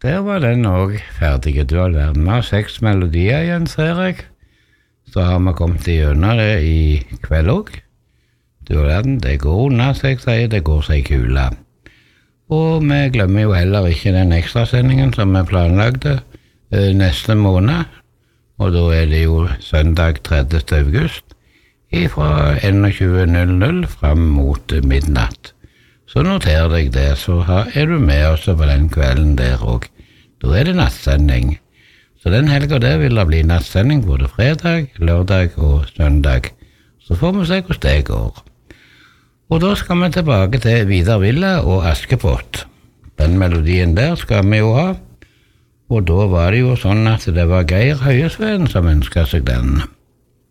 Der var den også ferdig. Du har vært med 6 melodier igjen, ser jeg. Så har vi kommet igjennom det i kveld også. Du har vært den, det går unna, som jeg sier, det går seg kula. Og vi glemmer jo heller ikke den ekstrasendingen som vi planlagte neste måned. Og da er det jo søndag 30. august fra 21.00 frem mot midnatt. Så noter deg det, så er du med oss på den kvelden der også. Da er det nattsending. Så den helga der vil det bli nattsending både fredag, lørdag og søndag. Så får vi se hvordan det går. Og da skal vi tilbake til Vidar Villa og Askepott. Den melodien der skal vi jo ha. Og da var det jo sånn at det var Geir Høyesveen som ønsket seg den.